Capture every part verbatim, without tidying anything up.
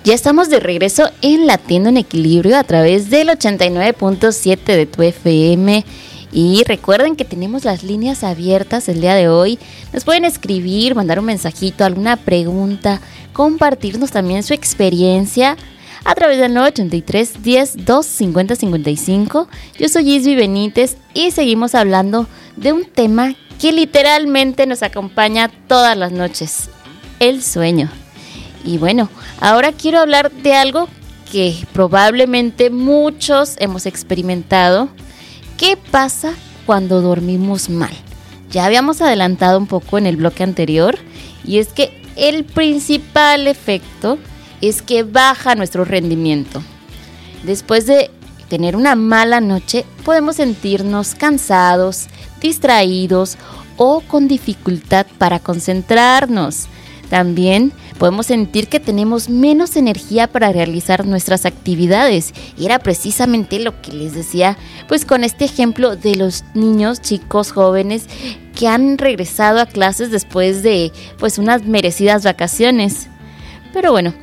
Ya estamos de regreso en Latiendo en Equilibrio a través del ochenta y nueve punto siete de tu F M. Y recuerden que tenemos las líneas abiertas el día de hoy. Nos pueden escribir, mandar un mensajito, alguna pregunta, compartirnos también su experiencia a través del nueve ochenta y tres, diez, dos, cincuenta, cincuenta y cinco. Yo soy Isby Benítez y seguimos hablando de un tema que literalmente nos acompaña todas las noches: el sueño. Y bueno, ahora quiero hablar de algo que probablemente muchos hemos experimentado. ¿Qué pasa cuando dormimos mal? Ya habíamos adelantado un poco en el bloque anterior, y es que el principal efecto es que baja nuestro rendimiento. Después de tener una mala noche, podemos sentirnos cansados, distraídos o con dificultad para concentrarnos. También podemos sentir que tenemos menos energía para realizar nuestras actividades. Y era precisamente lo que les decía, pues con este ejemplo de los niños, chicos, jóvenes que han regresado a clases después de pues unas merecidas vacaciones. Pero bueno,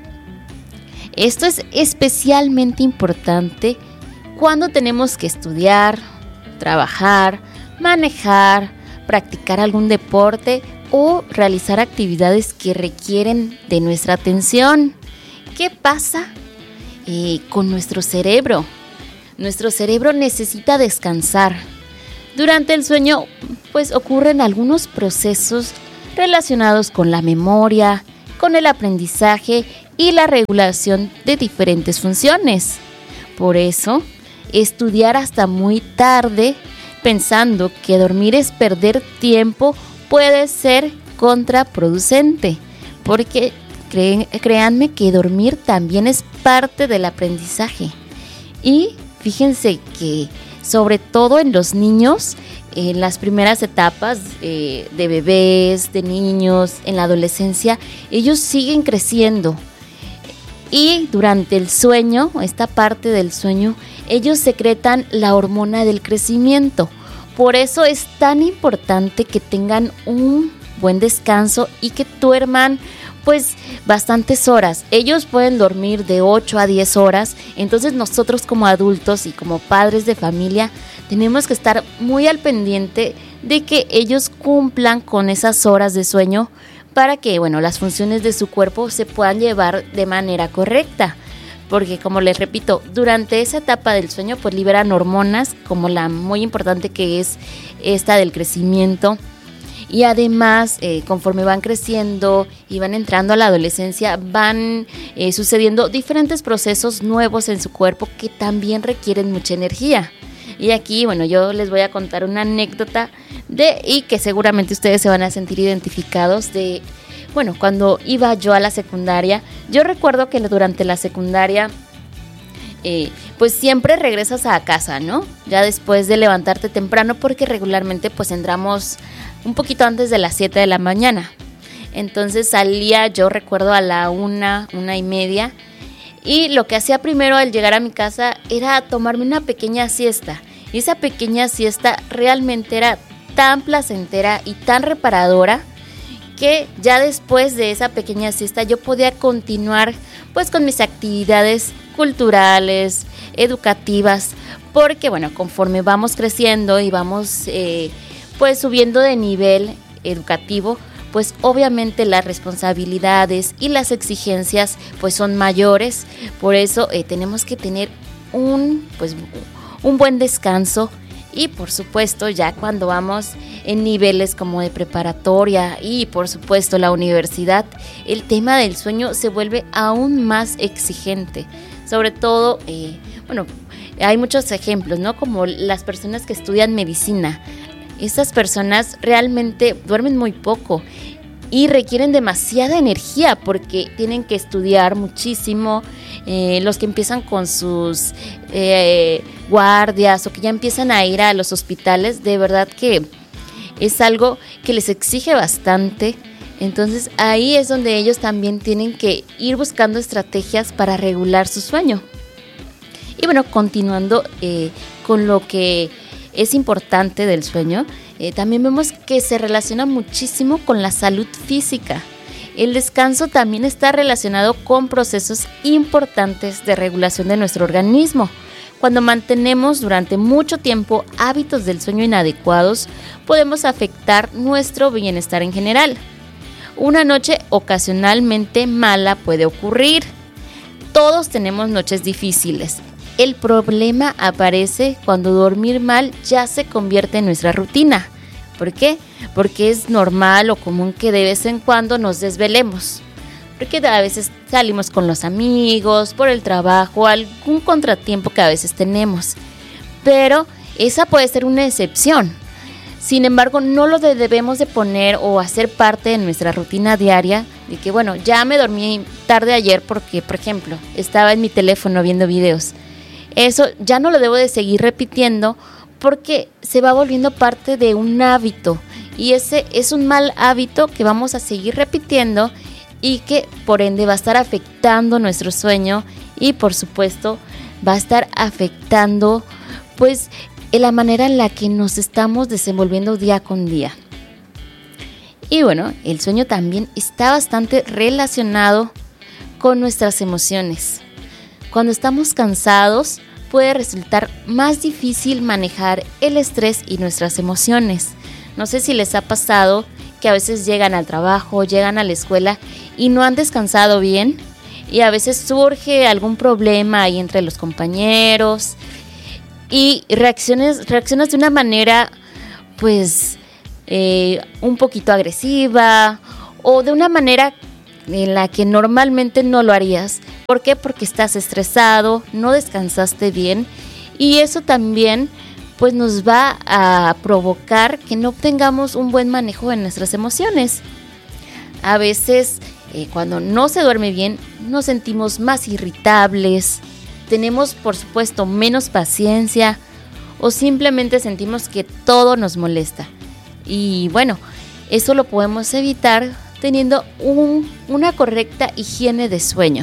esto es especialmente importante cuando tenemos que estudiar, trabajar, manejar, practicar algún deporte o realizar actividades que requieren de nuestra atención. ¿Qué pasa eh, con nuestro cerebro? Nuestro cerebro necesita descansar. Durante el sueño, pues ocurren algunos procesos relacionados con la memoria, con el aprendizaje y la regulación de diferentes funciones. Por eso, estudiar hasta muy tarde, pensando que dormir es perder tiempo, puede ser contraproducente, porque creen, créanme que dormir también es parte del aprendizaje. Y fíjense que sobre todo en los niños, en las primeras etapas eh, de bebés, de niños, en la adolescencia, ellos siguen creciendo. Y durante el sueño, esta parte del sueño, ellos secretan la hormona del crecimiento. Por eso es tan importante que tengan un buen descanso y que duerman pues bastantes horas. Ellos pueden dormir de ocho a diez horas, entonces nosotros como adultos y como padres de familia tenemos que estar muy al pendiente de que ellos cumplan con esas horas de sueño para que, bueno, las funciones de su cuerpo se puedan llevar de manera correcta. Porque, como les repito, durante esa etapa del sueño pues liberan hormonas, como la muy importante que es esta del crecimiento. Y además, eh, conforme van creciendo y van entrando a la adolescencia, van eh, sucediendo diferentes procesos nuevos en su cuerpo que también requieren mucha energía. Y aquí, bueno, yo les voy a contar una anécdota de y que seguramente ustedes se van a sentir identificados de... Bueno, cuando iba yo a la secundaria, yo recuerdo que durante la secundaria, eh, pues siempre regresas a casa, ¿no? Ya después de levantarte temprano, porque regularmente pues entramos un poquito antes de las siete de la mañana. Entonces salía, yo recuerdo, a la una, una y media, y lo que hacía primero al llegar a mi casa era tomarme una pequeña siesta. Y esa pequeña siesta realmente era tan placentera y tan reparadora que ya después de esa pequeña siesta yo podía continuar pues con mis actividades culturales, educativas, porque bueno, conforme vamos creciendo y vamos eh, pues subiendo de nivel educativo, pues obviamente las responsabilidades y las exigencias pues son mayores. Por eso eh, tenemos que tener un pues un buen descanso. Y por supuesto, ya cuando vamos en niveles como de preparatoria y por supuesto la universidad, el tema del sueño se vuelve aún más exigente. Sobre todo, eh, bueno, hay muchos ejemplos, ¿no? Como las personas que estudian medicina. Esas personas realmente duermen muy poco y requieren demasiada energía porque tienen que estudiar muchísimo. Eh, los que empiezan con sus eh, guardias o que ya empiezan a ir a los hospitales, de verdad que es algo que les exige bastante. Entonces ahí es donde ellos también tienen que ir buscando estrategias para regular su sueño. Y bueno, continuando eh, con lo que es importante del sueño, eh, también vemos que se relaciona muchísimo con la salud física. el descanso también está relacionado con procesos importantes de regulación de nuestro organismo. Cuando mantenemos durante mucho tiempo hábitos del sueño inadecuados, podemos afectar nuestro bienestar en general. Una noche ocasionalmente mala puede ocurrir. Todos tenemos noches difíciles. El problema aparece cuando dormir mal ya se convierte en nuestra rutina. ¿Por qué? Porque es normal o común que de vez en cuando nos desvelemos. Porque a veces salimos con los amigos, por el trabajo, algún contratiempo que a veces tenemos. Pero esa puede ser una excepción. Sin embargo, no lo debemos de poner o hacer parte de nuestra rutina diaria. De que bueno, ya me dormí tarde ayer porque, por ejemplo, estaba en mi teléfono viendo videos. Eso ya no lo debo de seguir repitiendo porque se va volviendo parte de un hábito. Y ese es un mal hábito que vamos a seguir repitiendo y que por ende va a estar afectando nuestro sueño y por supuesto va a estar afectando pues la manera en la que nos estamos desenvolviendo día con día. Y bueno, el sueño también está bastante relacionado con nuestras emociones. Cuando estamos cansados, puede resultar más difícil manejar el estrés y nuestras emociones. No sé si les ha pasado que a veces llegan al trabajo, llegan a la escuela y no han descansado bien y a veces surge algún problema ahí entre los compañeros y reacciones, reaccionas de una manera pues eh, un poquito agresiva o de una manera en la que normalmente no lo harías. ¿Por qué? Porque estás estresado, no descansaste bien y eso también pues nos va a provocar que no obtengamos un buen manejo de nuestras emociones. A veces eh, cuando no se duerme bien nos sentimos más irritables, tenemos por supuesto menos paciencia o simplemente sentimos que todo nos molesta. Y bueno, eso lo podemos evitar teniendo un, una correcta higiene de sueño.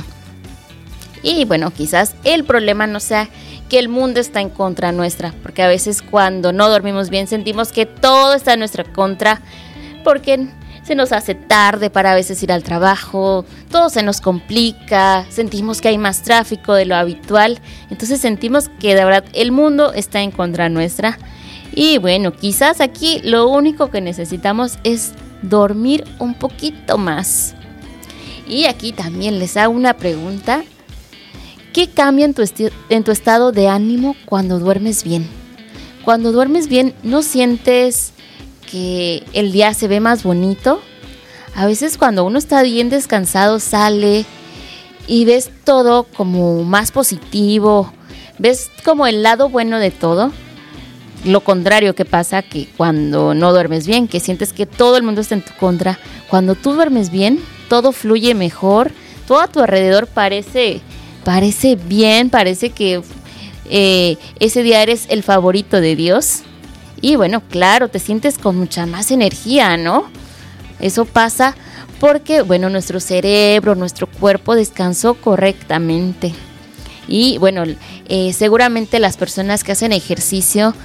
Y bueno, quizás el problema no sea que el mundo está en contra nuestra, porque a veces cuando no dormimos bien sentimos que todo está en nuestra contra, porque se nos hace tarde para a veces ir al trabajo, todo se nos complica, sentimos que hay más tráfico de lo habitual, entonces sentimos que de verdad el mundo está en contra nuestra. Y bueno, quizás aquí lo único que necesitamos es dormir un poquito más. Y aquí también les hago una pregunta. ¿Qué cambia en tu, esti- en tu estado de ánimo cuando duermes bien? Cuando duermes bien, ¿no sientes que el día se ve más bonito? A veces cuando uno está bien descansado sale y ves todo como más positivo, ves como el lado bueno de todo. Lo contrario que pasa que cuando no duermes bien, que sientes que todo el mundo está en tu contra. Cuando tú duermes bien, todo fluye mejor, todo a tu alrededor parece... Parece bien, parece que eh, ese día eres el favorito de Dios. Y bueno, claro, te sientes con mucha más energía, ¿no? Eso pasa porque, bueno, nuestro cerebro, nuestro cuerpo descansó correctamente. Y bueno, eh, seguramente las personas que hacen ejercicio,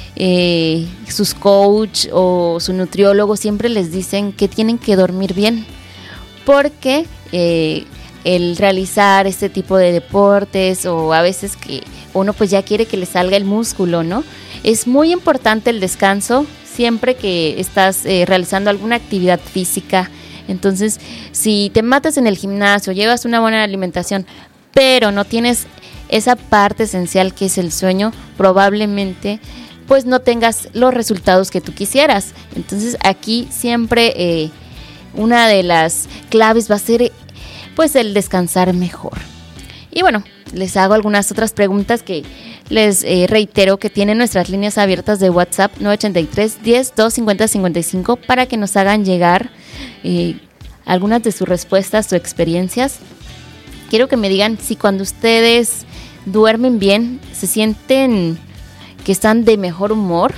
eh, sus coach o su nutriólogo siempre les dicen que tienen que dormir bien. Porque... Eh, el realizar este tipo de deportes o a veces que uno pues ya quiere que le salga el músculo, ¿no? Es muy importante el descanso siempre que estás eh, realizando alguna actividad física. Entonces, si te matas en el gimnasio, llevas una buena alimentación, pero no tienes esa parte esencial que es el sueño, probablemente pues no tengas los resultados que tú quisieras. Entonces, aquí siempre eh, una de las claves va a ser pues el descansar mejor. Y bueno, les hago algunas otras preguntas que les eh, reitero que tienen nuestras líneas abiertas de WhatsApp nueve ochenta y tres, diez, dos cincuenta, cincuenta y cinco para que nos hagan llegar eh, algunas de sus respuestas o experiencias. Quiero que me digan si cuando ustedes duermen bien se sienten que están de mejor humor,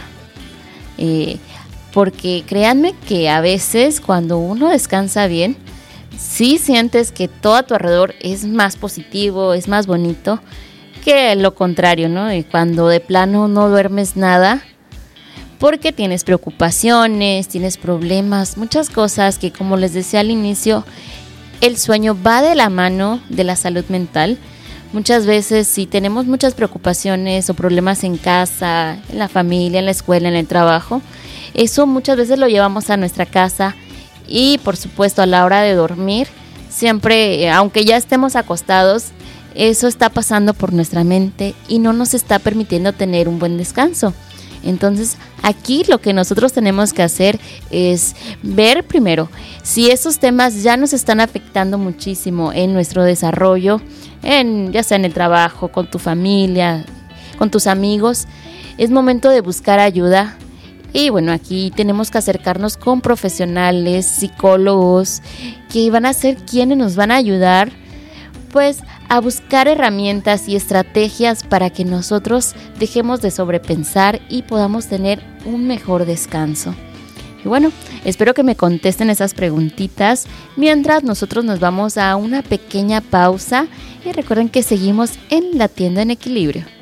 eh, porque créanme que a veces cuando uno descansa bien sí sientes que todo a tu alrededor es más positivo, es más bonito que lo contrario, ¿no? Y cuando de plano no duermes nada, porque tienes preocupaciones, tienes problemas, muchas cosas que, como les decía al inicio, el sueño va de la mano de la salud mental. Muchas veces si tenemos muchas preocupaciones o problemas en casa, en la familia, en la escuela, en el trabajo, eso muchas veces lo llevamos a nuestra casa y por supuesto a la hora de dormir, siempre, aunque ya estemos acostados, eso está pasando por nuestra mente y no nos está permitiendo tener un buen descanso. Entonces, aquí lo que nosotros tenemos que hacer es ver primero si esos temas ya nos están afectando muchísimo en nuestro desarrollo, en, ya sea en el trabajo, con tu familia, con tus amigos. Es momento de buscar ayuda. Y bueno, aquí tenemos que acercarnos con profesionales, psicólogos, que van a ser quienes nos van a ayudar pues a buscar herramientas y estrategias para que nosotros dejemos de sobrepensar y podamos tener un mejor descanso. Y bueno, espero que me contesten esas preguntitas mientras nosotros nos vamos a una pequeña pausa y recuerden que seguimos en La Tienda en Equilibrio.